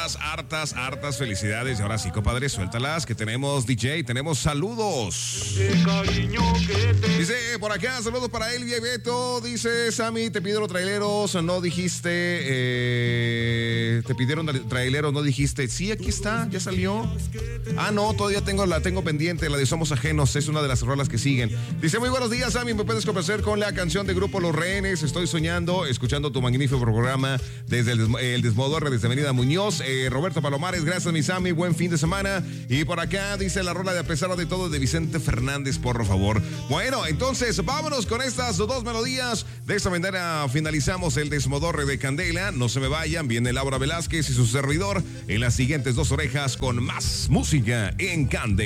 hartas felicidades. Y ahora sí, compadre, suéltalas, que tenemos DJ, tenemos saludos. Dice por acá, saludos para Elvia y Beto. Dice Sammy, te pidieron traileros, no dijiste, te pidieron traileros, no dijiste. Sí, aquí está, ya salió. Ah, no, todavía la tengo pendiente, la de Somos Ajenos, es una de las rolas que siguen. Dice, muy buenos días, Sammy, me puedes complacer con la canción de Grupo Los Rehenes. Estoy soñando, escuchando tu magnífico programa desde el Desmodorre, desde Avenida Muñoz. Roberto Palomares, gracias, mi Sammy, buen fin de semana. Y por acá dice la rola de A pesar de todo de Vicente Fernández, por favor. Bueno, entonces vámonos con estas dos melodías. De esta manera finalizamos el Desmodorre de Candela. No se me vayan, viene Laura Velázquez y su servidor en las siguientes 2 orejas con más música en Candela.